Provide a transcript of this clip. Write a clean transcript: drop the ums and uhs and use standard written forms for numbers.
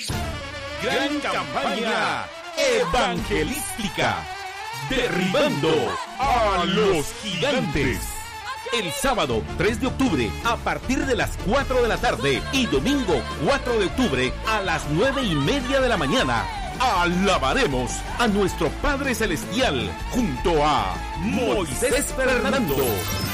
Gran campaña evangelística, derribando a los gigantes. El sábado 3 de octubre a partir de las 4 de la tarde y domingo 4 de octubre a las 9:30 de la mañana. Alabaremos a nuestro Padre Celestial junto a Moisés Fernando.